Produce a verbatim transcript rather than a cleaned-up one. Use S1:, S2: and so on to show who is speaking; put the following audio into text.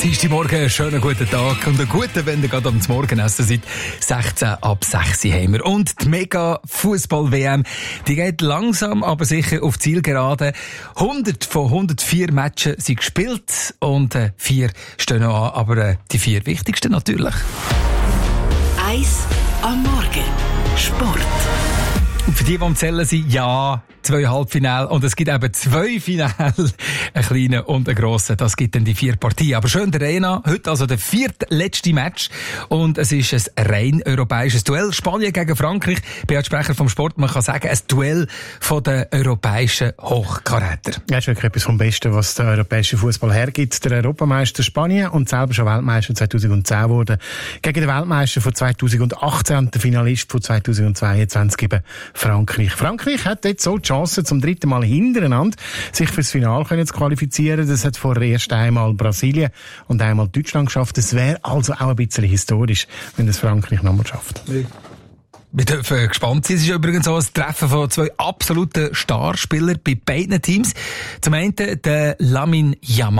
S1: Dienstagmorgen, schönen guten Tag und einen guten, wenn ihr gerade am Morgenessen seid. sechzehn ab sechs haben wir. Und die Mega-Fußball-W M, die geht langsam, aber sicher auf Zielgerade. hundert von hundertvier Matches sind gespielt und äh, vier stehen noch an, aber äh, die vier wichtigsten natürlich.
S2: Eis am Morgen. Sport.
S1: Und für die, die am Zählen sind, ja, zwei Halbfinale. Und es gibt eben zwei Finale, einen kleinen und einen grossen. Das gibt dann die vier Partien. Aber schön der Arena. Heute also der viertletzte Match. Und es ist ein rein europäisches Duell. Spanien gegen Frankreich. Ich bin als Sprecher vom Sport. Man kann sagen, ein Duell von den europäischen Hochkarätern.
S3: Ja, ist wirklich etwas vom Besten, was der europäische Fußball hergibt. Der Europameister Spanien und selber schon Weltmeister zweitausendzehn geworden. Gegen den Weltmeister von zweitausendachtzehn und den Finalist von zweitausendzweiundzwanzig eben Frankreich. Frankreich hat jetzt so die Chance, zum dritten Mal hintereinander sich fürs Finale zu qualifizieren. Das hat vorher erst einmal Brasilien und einmal Deutschland geschafft. Das wäre also auch ein bisschen historisch, wenn das Frankreich nochmal schafft.
S1: Wir dürfen gespannt sein. Es ist übrigens auch ein Treffen von zwei absoluten Starspielern bei beiden Teams. Zum einen der Lamine Yamal.